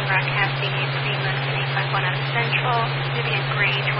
broadcasting 8 Lima and 851 out of Central. Vivian Gray,